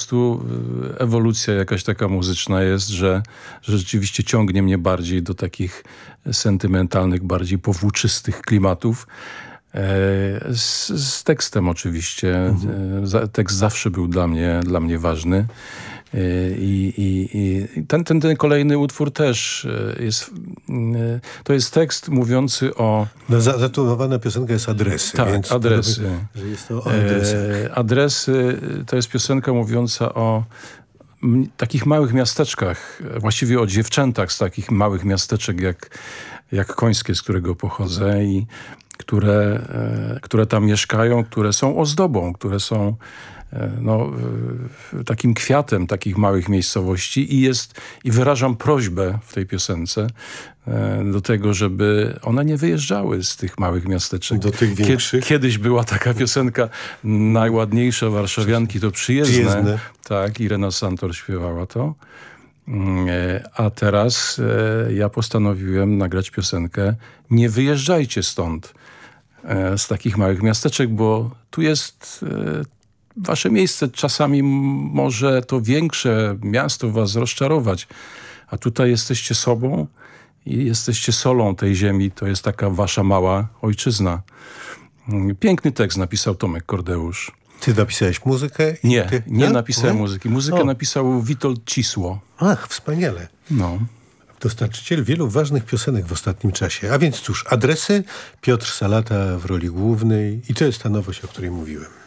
prostu ewolucja jakaś taka muzyczna jest, że rzeczywiście ciągnie mnie bardziej do takich sentymentalnych, bardziej powłóczystych klimatów. Z tekstem oczywiście. Tekst zawsze był dla mnie ważny. I ten kolejny utwór też jest, to jest tekst mówiący o... No, zatytułowana piosenka jest Adresy. Tak, więc Adresy. Że jest to o adresach. Adresy to jest piosenka mówiąca o takich małych miasteczkach, właściwie o dziewczętach z takich małych miasteczek jak Końskie, z którego pochodzę i które tam mieszkają, które są ozdobą, które są takim kwiatem takich małych miejscowości i wyrażam prośbę w tej piosence do tego, żeby one nie wyjeżdżały z tych małych miasteczek. Do tych większych? Kiedyś była taka piosenka Najładniejsze warszawianki to przyjezdne. Tak, Irena Santor śpiewała to. A teraz ja postanowiłem nagrać piosenkę Nie wyjeżdżajcie stąd, z takich małych miasteczek, bo tu jest wasze miejsce. Czasami może to większe miasto was rozczarować, a tutaj jesteście sobą i jesteście solą tej ziemi. To jest taka wasza mała ojczyzna. Piękny tekst napisał Tomek Kordeusz. Ty napisałeś muzykę? Nie napisałem muzyki. Muzykę napisał Witold Cisło. Ach, wspaniale. No. Dostarczyciel wielu ważnych piosenek w ostatnim czasie. A więc cóż, Adresy, Piotr Salata w roli głównej i to jest ta nowość, o której mówiłem.